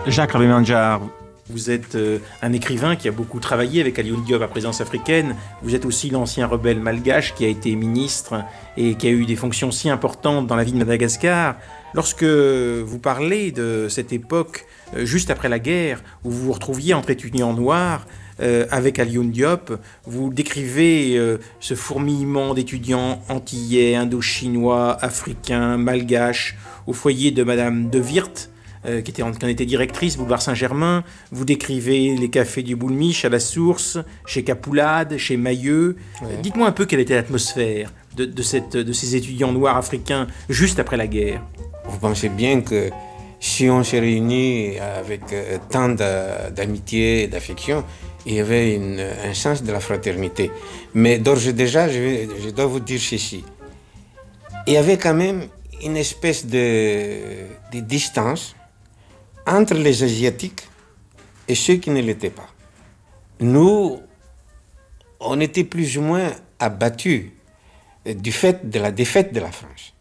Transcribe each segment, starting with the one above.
Jacques Ravé-Mandjar, vous êtes un écrivain qui a beaucoup travaillé avec Alioune Diop à Présence africaine. Vous êtes aussi l'ancien rebelle malgache qui a été ministre et qui a eu des fonctions si importantes dans la vie de Madagascar. Lorsque vous parlez de cette époque, juste après la guerre, où vous vous retrouviez entre étudiants noirs, avec Alioune Diop, vous décrivez ce fourmillement d'étudiants antillais, indochinois, africains, malgaches, au foyer de Madame De Wirth, qui en était directrice, boulevard Saint-Germain. Vous décrivez les cafés du Boulmiche à la Source, chez Capoulade, chez Mailleux. Ouais. Dites-moi un peu quelle était l'atmosphère de ces étudiants noirs africains juste après la guerre. Vous pensez bien que si on s'est réunis avec tant d'amitié et d'affection, il y avait un sens de la fraternité. Mais d'ores et déjà, je dois vous dire ceci. Il y avait quand même une espèce de distance entre les Asiatiques et ceux qui ne l'étaient pas. Nous, on était plus ou moins abattus du fait de la défaite de la France.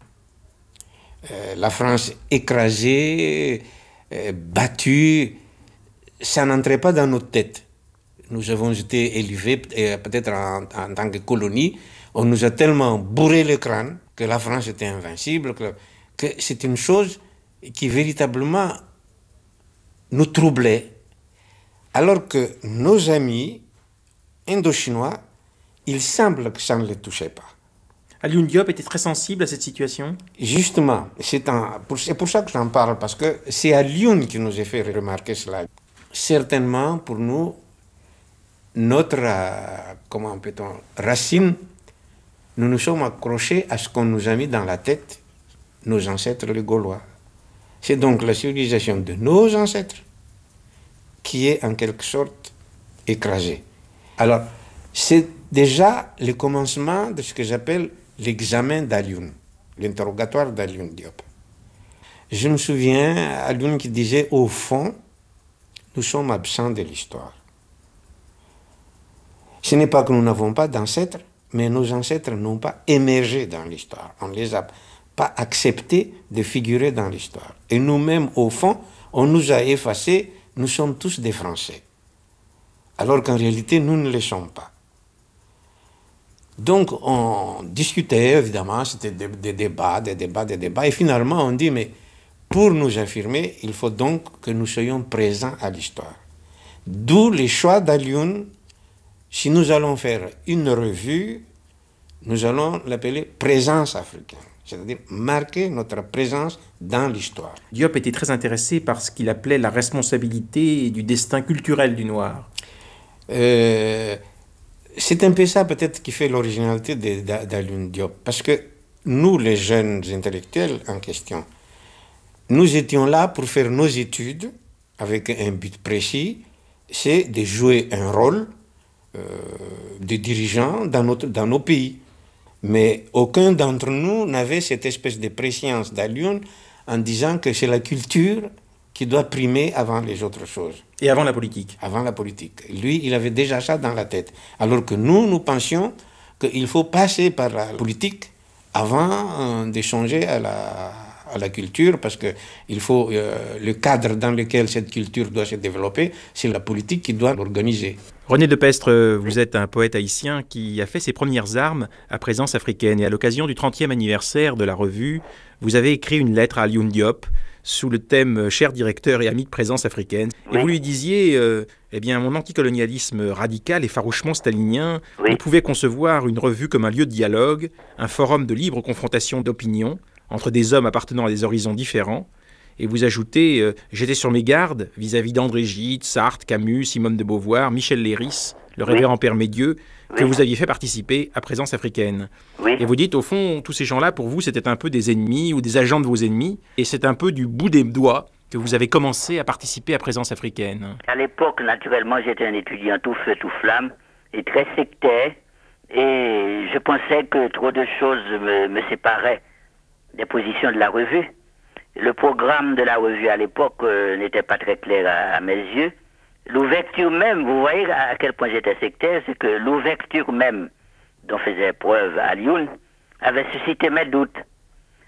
La France écrasée, battue, ça n'entrait pas dans notre tête. Nous avons été élevés peut-être en tant que colonie. On nous a tellement bourré le crâne que la France était invincible, que c'est une chose qui véritablement nous troublait. Alors que nos amis indochinois, il semble que ça ne les touchait pas. Alioune Diop était très sensible à cette situation ? Justement, c'est pour ça que j'en parle, parce que c'est Alioune qui nous a fait remarquer cela. Certainement, pour nous, notre racine, nous nous sommes accrochés à ce qu'on nous a mis dans la tête, nos ancêtres les Gaulois. C'est donc la civilisation de nos ancêtres qui est en quelque sorte écrasée. Alors, c'est déjà le commencement de ce que j'appelle l'examen d'Alioune, l'interrogatoire d'Alioune Diop. Je me souviens, Alioune qui disait, au fond, nous sommes absents de l'histoire. Ce n'est pas que nous n'avons pas d'ancêtres, mais nos ancêtres n'ont pas émergé dans l'histoire. On ne les a pas acceptés de figurer dans l'histoire. Et nous-mêmes, au fond, on nous a effacés, nous sommes tous des Français. Alors qu'en réalité, nous ne le sommes pas. Donc, on discutait, évidemment, c'était des débats, et finalement, on dit, mais pour nous affirmer, il faut donc que nous soyons présents à l'histoire. D'où les choix d'Alioune. Si nous allons faire une revue, nous allons l'appeler Présence africaine, c'est-à-dire marquer notre présence dans l'histoire. Diop était très intéressé par ce qu'il appelait la responsabilité du destin culturel du Noir. C'est un peu ça peut-être qui fait l'originalité d'Alioune Diop, parce que nous, les jeunes intellectuels en question, nous étions là pour faire nos études avec un but précis, c'est de jouer un rôle de dirigeants dans nos pays. Mais aucun d'entre nous n'avait cette espèce de préscience d'Alioune en disant que c'est la culture qui doit primer avant les autres choses. Et avant la politique. Avant la politique. Lui, il avait déjà ça dans la tête. Alors que nous pensions qu'il faut passer par la politique avant d'échanger à la culture, parce que il faut le cadre dans lequel cette culture doit se développer, c'est la politique qui doit l'organiser. René Depestre, vous êtes un poète haïtien qui a fait ses premières armes à Présence africaine. Et à l'occasion du 30e anniversaire de la revue, vous avez écrit une lettre à Alioune Diop sous le thème « Cher directeur et ami de Présence africaine ». Et vous lui disiez eh bien, mon anticolonialisme radical et farouchement stalinien ne pouvait concevoir une revue comme un lieu de dialogue, un forum de libre confrontation d'opinions entre des hommes appartenant à des horizons différents. Et vous ajoutez j'étais sur mes gardes vis-à-vis d'André Gide, Sartre, Camus, Simone de Beauvoir, Michel Léris, le révérend Père Médieux, que vous aviez fait participer à Présence africaine. Et vous dites, au fond, tous ces gens-là, pour vous, c'était un peu des ennemis ou des agents de vos ennemis, et c'est un peu du bout des doigts que vous avez commencé à participer à Présence africaine. À l'époque, naturellement, j'étais un étudiant tout feu, tout flamme, et très sectaire, et je pensais que trop de choses me séparaient des positions de la revue. Le programme de la revue à l'époque n'était pas très clair à mes yeux. L'ouverture même, vous voyez à quel point j'étais sectaire, c'est que l'ouverture même dont faisait preuve Alioune avait suscité mes doutes.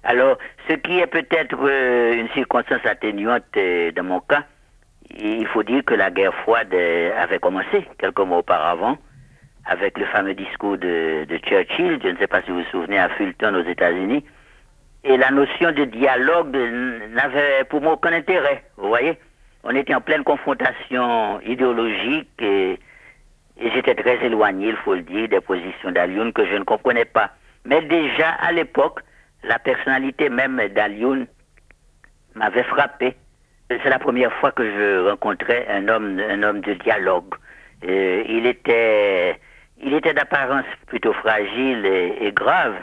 Alors, ce qui est peut-être une circonstance atténuante dans mon cas, il faut dire que la guerre froide avait commencé quelques mois auparavant, avec le fameux discours de Churchill, je ne sais pas si vous vous souvenez, à Fulton aux États-Unis, et la notion de dialogue n'avait pour moi aucun intérêt, vous voyez. On était en pleine confrontation idéologique et j'étais très éloigné, il faut le dire, des positions d'Alioune que je ne comprenais pas. Mais déjà, à l'époque, la personnalité même d'Alioune m'avait frappé. C'est la première fois que je rencontrais un homme de dialogue. Il était d'apparence plutôt fragile et grave,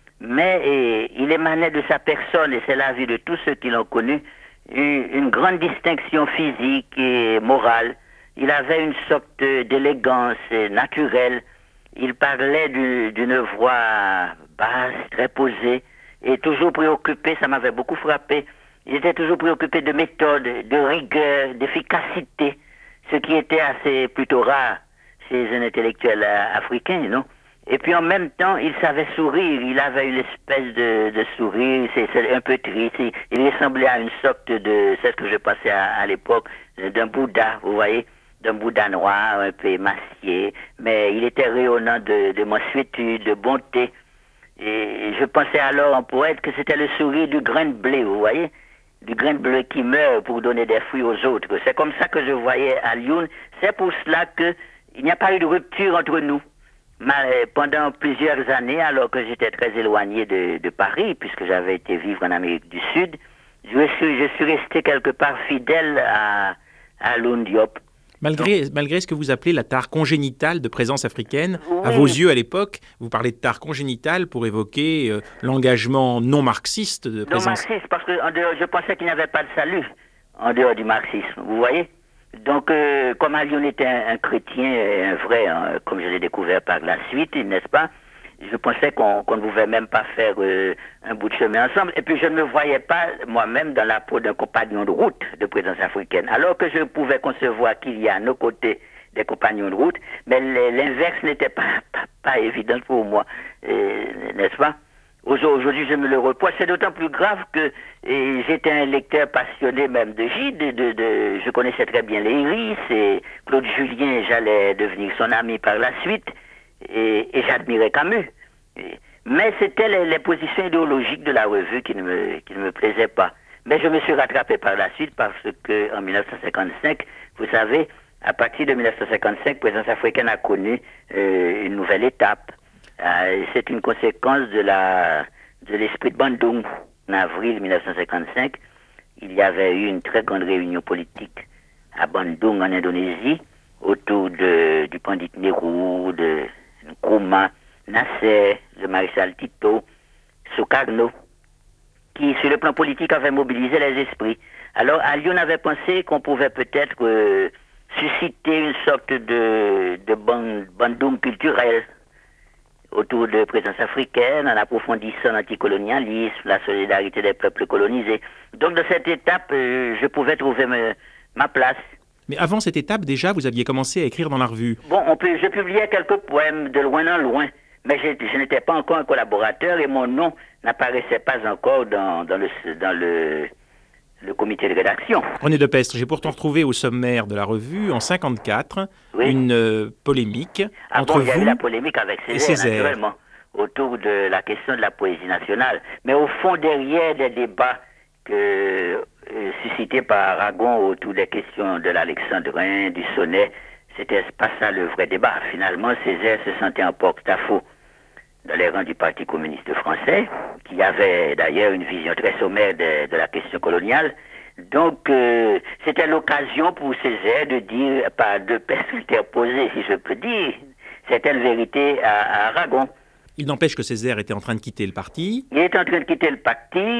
mais il émanait de sa personne, et c'est l'avis de tous ceux qui l'ont connu, une grande distinction physique et morale. Il avait une sorte d'élégance naturelle. Il parlait d'une voix basse, très posée, et toujours préoccupé, ça m'avait beaucoup frappé. Il était toujours préoccupé de méthode, de rigueur, d'efficacité, ce qui était assez plutôt rare chez un intellectuel africain, non? Et puis en même temps, il savait sourire, il avait une espèce de sourire, c'est un peu triste, il ressemblait à une sorte de, c'est ce que je passais à l'époque, d'un Bouddha, vous voyez, d'un Bouddha noir, un peu émacié, mais il était rayonnant de mansuétude, de bonté. Et je pensais alors en poète que c'était le sourire du grain de blé, vous voyez, du grain de blé qui meurt pour donner des fruits aux autres. C'est comme ça que je voyais Alioune. C'est pour cela qu'il n'y a pas eu de rupture entre nous. Pendant plusieurs années, alors que j'étais très éloigné de Paris, puisque j'avais été vivre en Amérique du Sud, je suis resté quelque part fidèle à Alioune Diop. Malgré ce que vous appelez la tare congénitale de présence africaine, Oui. à vos yeux à l'époque, vous parlez de tare congénitale pour évoquer l'engagement non marxiste de présence. Non marxiste, parce que je pensais qu'il n'y avait pas de salut en dehors du marxisme, vous voyez. Donc, comme Alioune était un chrétien, un vrai, comme je l'ai découvert par la suite, n'est-ce pas, je pensais qu'on ne pouvait même pas faire un bout de chemin ensemble. Et puis, je ne me voyais pas moi-même dans la peau d'un compagnon de route de présence africaine. Alors que je pouvais concevoir qu'il y a à nos côtés des compagnons de route, mais l'inverse n'était pas évident pour moi, n'est-ce pas? Aujourd'hui, je me le reproche. C'est d'autant plus grave que j'étais un lecteur passionné même de Gide. Je connaissais très bien les Iris et Claude Julien, j'allais devenir son ami par la suite. Et j'admirais Camus. Mais c'était les positions idéologiques de la revue qui ne me plaisaient pas. Mais je me suis rattrapé par la suite parce que en 1955, vous savez, à partir de 1955, Présence africaine a connu une nouvelle étape. C'est une conséquence de l'esprit de Bandung. En avril 1955, il y avait eu une très grande réunion politique à Bandung, en Indonésie, autour du Pandit Nehru, de Nkrumah, Nasser, le maréchal Tito, Sukarno, qui, sur le plan politique, avait mobilisé les esprits. Alors, Alioune avait pensé qu'on pouvait peut-être susciter une sorte de Bandung culturel autour de présence africaine, en approfondissant l'anticolonialisme, la solidarité des peuples colonisés. Donc, dans cette étape, je pouvais trouver ma place. Mais avant cette étape, déjà, vous aviez commencé à écrire dans la revue. Bon, je publiais quelques poèmes de loin en loin, mais je n'étais pas encore un collaborateur et mon nom n'apparaissait pas encore dans le comité de rédaction. René Depestre, j'ai pourtant retrouvé au sommaire de la revue, en 1954, une polémique entre vous il y a eu la polémique avec Césaire, naturellement, autour de la question de la poésie nationale. Mais au fond, derrière des débats suscités par Aragon autour des questions de l'alexandrin, du sonnet, c'était pas ça le vrai débat. Finalement, Césaire se sentait en porte-à-faux dans les rangs du Parti communiste français, qui avait d'ailleurs une vision très sommaire de la question coloniale. Donc, c'était l'occasion pour Césaire de dire, par deux personnes interposées, si je peux dire, certaines vérités à Aragon. Il n'empêche que Césaire était en train de quitter le parti. Il était en train de quitter le parti.